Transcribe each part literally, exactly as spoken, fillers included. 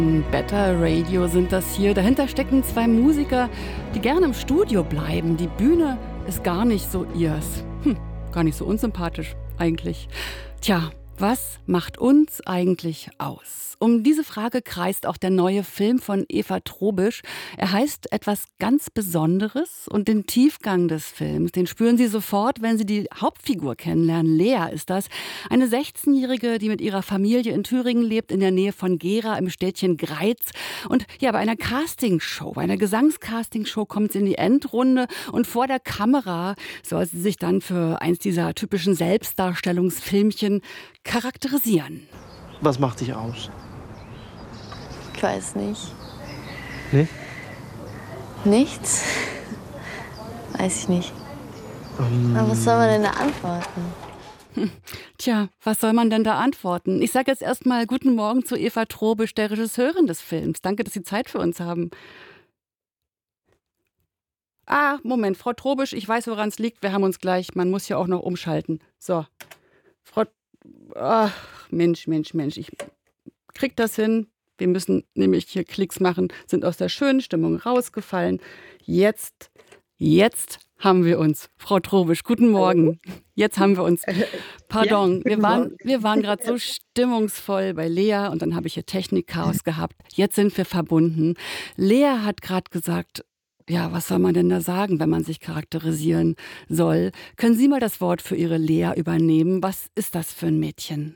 Better Radio sind das hier. Dahinter stecken zwei Musiker, die gerne im Studio bleiben. Die Bühne ist gar nicht so ihrs. Hm, gar nicht so unsympathisch eigentlich. Tja, was macht uns eigentlich aus? Um diese Frage kreist auch der neue Film von Eva Trobisch. Er heißt Etwas ganz Besonderes und den Tiefgang des Films, den spüren Sie sofort, wenn Sie die Hauptfigur kennenlernen. Lea ist das, eine sechzehnjährige, die mit ihrer Familie in Thüringen lebt, in der Nähe von Gera im Städtchen Greiz. Und ja, bei einer Castingshow, bei einer Gesangscastingshow kommt sie in die Endrunde und vor der Kamera soll sie sich dann für eins dieser typischen Selbstdarstellungsfilmchen charakterisieren. Was macht dich aus? Ich weiß nicht. Nee? Nichts? Weiß ich nicht. Um, Aber was soll man denn da antworten? Hm. Tja, was soll man denn da antworten? Ich sage jetzt erstmal guten Morgen zu Eva Trobisch, der Regisseurin des Films. Danke, dass Sie Zeit für uns haben. Ah, Moment, Frau Trobisch, ich weiß, woran es liegt. Wir haben uns gleich. Man muss ja auch noch umschalten. So, Frau... Ach, Mensch, Mensch, Mensch, ich krieg das hin. Wir müssen nämlich hier Klicks machen, sind aus der schönen Stimmung rausgefallen. Jetzt, jetzt haben wir uns. Frau Trobisch, guten Morgen. Jetzt haben wir uns. Pardon, wir waren, wir waren gerade so stimmungsvoll bei Lea und dann habe ich hier Technikchaos gehabt. Jetzt sind wir verbunden. Lea hat gerade gesagt, ja, was soll man denn da sagen, wenn man sich charakterisieren soll? Können Sie mal das Wort für Ihre Lea übernehmen? Was ist das für ein Mädchen?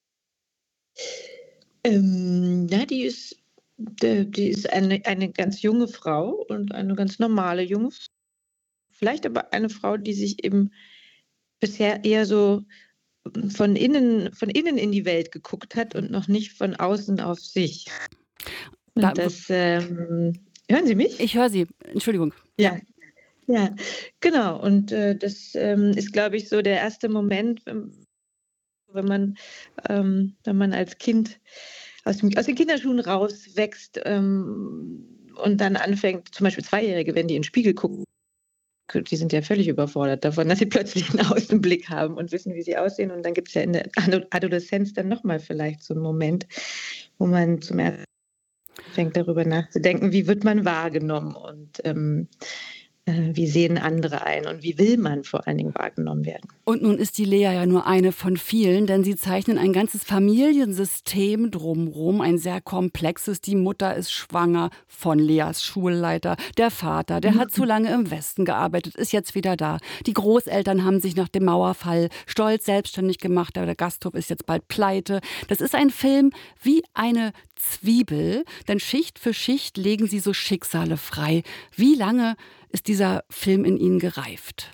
Ähm, ja, die ist, die, die ist eine, eine ganz junge Frau und eine ganz normale junge Frau. Vielleicht aber eine Frau, die sich eben bisher eher so von innen, von innen in die Welt geguckt hat und noch nicht von außen auf sich. Und Da- das, ähm, hören Sie mich? Ich höre Sie. Entschuldigung. Ja, ja, genau. Und äh, das ähm, ist, glaube ich, so der erste Moment, wenn, wenn man, ähm, wenn man als Kind aus, dem, aus den Kinderschuhen rauswächst ähm, und dann anfängt, zum Beispiel Zweijährige, wenn die in den Spiegel gucken, die sind ja völlig überfordert davon, dass sie plötzlich einen Außenblick haben und wissen, wie sie aussehen. Und dann gibt es ja in der Ado- Adoleszenz dann nochmal vielleicht so einen Moment, wo man zum ersten Mal fängt, darüber nachzudenken, wie wird man wahrgenommen und ähm, äh, wie sehen andere ein und wie will man vor allen Dingen wahrgenommen werden. Und nun ist die Lea ja nur eine von vielen, denn Sie zeichnen ein ganzes Familiensystem drumherum, ein sehr komplexes. Die Mutter ist schwanger von Leas Schulleiter. Der Vater, der hat zu lange im Westen gearbeitet, ist jetzt wieder da. Die Großeltern haben sich nach dem Mauerfall stolz selbstständig gemacht. Der Gasthof ist jetzt bald pleite. Das ist ein Film wie eine Zwiebel, denn Schicht für Schicht legen Sie so Schicksale frei. Wie lange ist dieser Film in Ihnen gereift?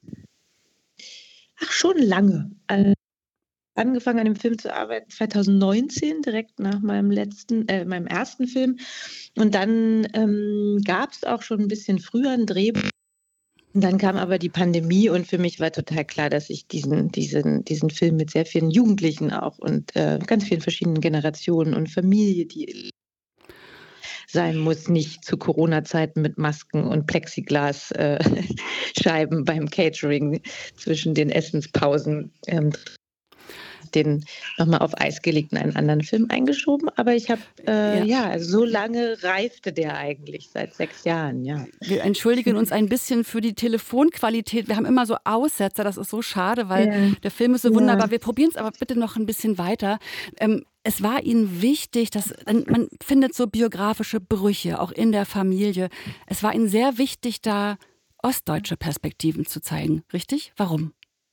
Ach, schon lange. Äh, angefangen an dem Film zu arbeiten zwanzig neunzehn, direkt nach meinem letzten, äh, meinem ersten Film. Und dann ähm, gab es auch schon ein bisschen früher ein Drehbuch. Und dann kam aber die Pandemie und für mich war total klar, dass ich diesen, diesen, diesen Film mit sehr vielen Jugendlichen auch und äh, ganz vielen verschiedenen Generationen und Familie, die sein muss, nicht zu Corona-Zeiten mit Masken und Plexiglasscheiben beim Catering zwischen den Essenspausen ähm, den nochmal auf Eis gelegt und einen anderen Film eingeschoben. Aber ich habe, äh, Ja. ja, also so lange reifte der eigentlich, seit sechs Jahren, ja. Wir entschuldigen uns ein bisschen für die Telefonqualität. Wir haben immer so Aussetzer, das ist so schade, weil Ja. der Film ist so Ja. wunderbar. Wir probieren es aber bitte noch ein bisschen weiter. Ähm, es war Ihnen wichtig, dass man findet so biografische Brüche, auch in der Familie. Es war Ihnen sehr wichtig, da ostdeutsche Perspektiven zu zeigen, richtig? Warum?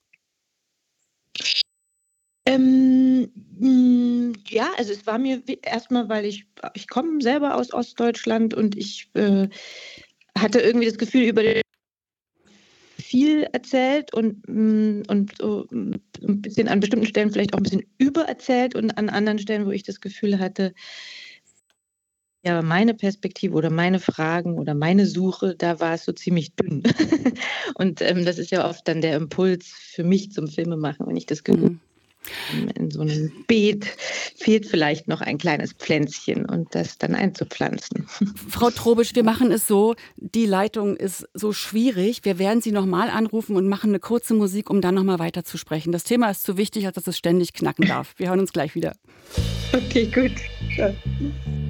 Ähm, mh, ja, also es war mir wi- erstmal, weil ich, ich komme selber aus Ostdeutschland und ich äh, hatte irgendwie das Gefühl, über den viel erzählt und, mh, und so mh, ein bisschen an bestimmten Stellen vielleicht auch ein bisschen übererzählt und an anderen Stellen, wo ich das Gefühl hatte, ja, meine Perspektive oder meine Fragen oder meine Suche, da war es so ziemlich dünn. Und ähm, das ist ja oft dann der Impuls für mich zum Filmemachen, wenn ich das Gefühl Mhm. in so einem Beet fehlt vielleicht noch ein kleines Pflänzchen und das dann einzupflanzen. Frau Trobisch, wir machen es so, die Leitung ist so schwierig. Wir werden Sie nochmal anrufen und machen eine kurze Musik, um dann nochmal weiterzusprechen. Das Thema ist zu wichtig, als dass es ständig knacken darf. Wir hören uns gleich wieder. Okay, gut. Ja.